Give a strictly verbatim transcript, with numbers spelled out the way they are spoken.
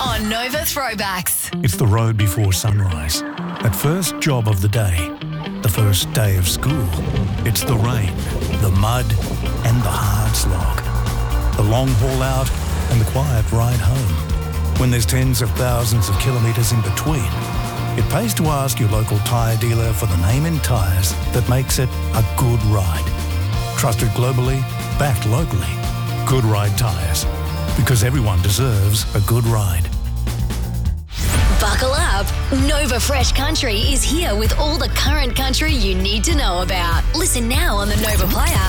on Nova Throwbacks. It's the road before sunrise. That first job of the day. The first day of school. It's the rain, the mud, and the hard slog. The long haul out and the quiet ride home. When there's tens of thousands of kilometres in between, it pays to ask your local tyre dealer for the name in tyres that makes it a good ride. Trusted globally, backed locally. Good Ride Tyres. Because everyone deserves a good ride. Buckle up. Nova Fresh Country is here with all the current country you need to know about. Listen now on the Nova Player